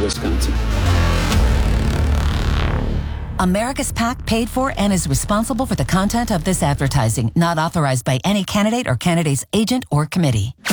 Wisconsin. America's PAC paid for and is responsible for the content of this advertising, not authorized by any candidate or candidate's agent or committee.